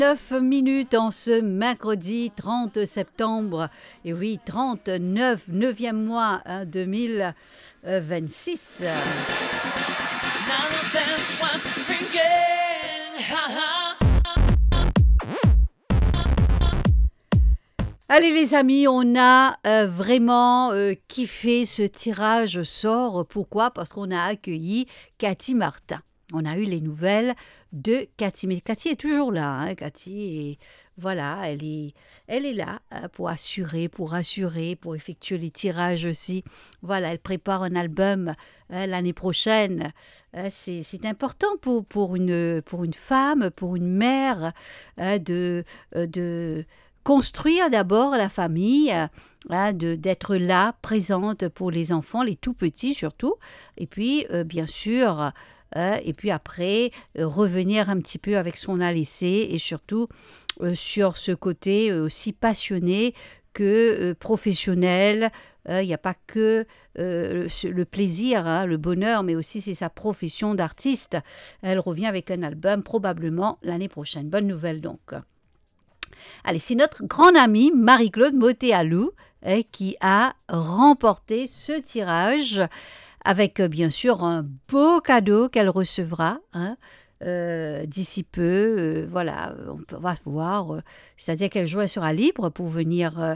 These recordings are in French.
9 minutes en ce mercredi 30 septembre. Et oui, 39, 9e mois 2026. Allez les amis, on a vraiment kiffé ce tirage au sort. Pourquoi? Parce qu'on a accueilli Cathy Martin. On a eu les nouvelles de Cathy. Mais Cathy est toujours là. Hein. Cathy, est, voilà, elle est là pour assurer, pour effectuer les tirages aussi. Voilà, elle prépare un album l'année prochaine. C'est important pour une femme, pour une mère de construire d'abord la famille, d'être là, présente pour les enfants, les tout petits surtout, et puis bien sûr, et puis après, revenir un petit peu avec ce qu'on a laissé, et surtout sur ce côté aussi passionné que professionnel. Il n'y a pas que le plaisir, le bonheur, mais aussi c'est sa profession d'artiste. Elle revient avec un album probablement l'année prochaine. Bonne nouvelle donc. Allez, c'est notre grande amie Marie-Claude Motéalou qui a remporté ce tirage avec bien sûr un beau cadeau qu'elle recevra d'ici peu. Voilà, on va voir, c'est-à-dire qu'elle jouait sur un libre pour venir...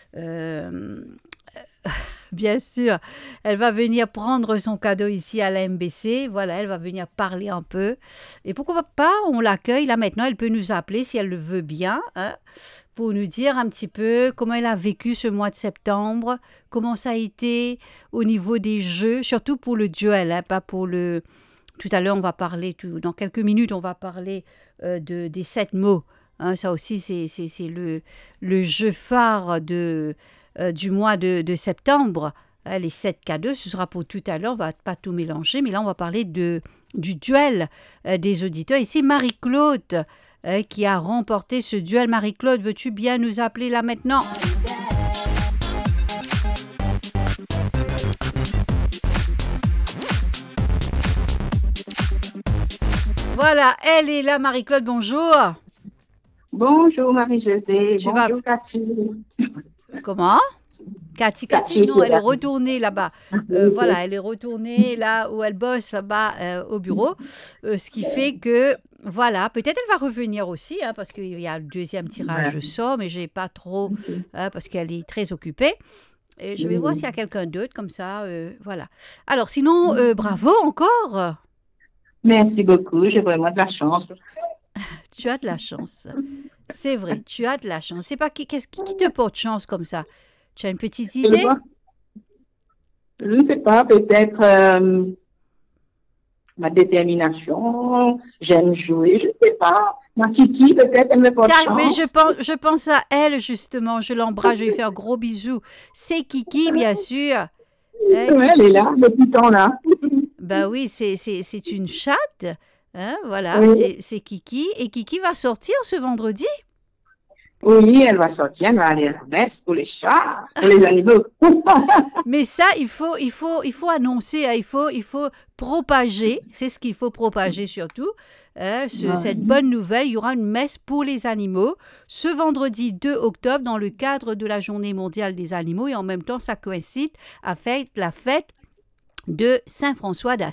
bien sûr, elle va venir prendre son cadeau ici à la MBC. Voilà, elle va venir parler un peu. Et pourquoi pas, on l'accueille là maintenant. Elle peut nous appeler si elle le veut bien, pour nous dire un petit peu comment elle a vécu ce mois de septembre, comment ça a été au niveau des jeux, surtout pour le duel, pas pour le... Tout à l'heure, on va parler, dans quelques minutes, on va parler des 7 mots. Ça aussi, c'est le jeu phare du mois de septembre, les 7 cadeaux, ce sera pour tout à l'heure, on ne va pas tout mélanger, mais là on va parler du duel des auditeurs. Et c'est Marie-Claude qui a remporté ce duel. Marie-Claude, veux-tu bien nous appeler là maintenant? Voilà, elle est là, Marie-Claude, bonjour. Bonjour Marie-Josée, bonjour Cathy. Comment? Cathy, non, elle est retournée là-bas. Voilà, elle est retournée là où elle bosse, là-bas au bureau. Ce qui fait que, voilà, peut-être elle va revenir aussi, parce qu'il y a le deuxième tirage de sort, mais je n'ai pas trop, parce qu'elle est très occupée. Et je vais voir s'il y a quelqu'un d'autre, comme ça, voilà. Alors, sinon, bravo encore. Merci beaucoup, j'ai vraiment de la chance. Tu as de la chance. C'est vrai, tu as de la chance. C'est pas qui te porte chance comme ça? Tu as une petite idée? Je ne sais pas, peut-être ma détermination, j'aime jouer, je ne sais pas. Ma Kiki, peut-être, elle me porte chance. Mais je pense à elle, justement. Je l'embrasse, je lui fais un gros bisou. C'est Kiki, bien sûr. Oui, elle est là, depuis temps là. Ben oui, c'est une chatte. Voilà, oui. C'est Kiki. Et Kiki va sortir ce vendredi? Oui, elle va sortir, elle va aller à la messe pour les chats, pour les animaux. Mais ça, il faut annoncer, il faut propager, c'est ce qu'il faut propager surtout, cette bonne nouvelle. Il y aura une messe pour les animaux ce vendredi 2 octobre dans le cadre de la Journée mondiale des animaux et en même temps, ça coïncide avec la fête de Saint-François d'Assise.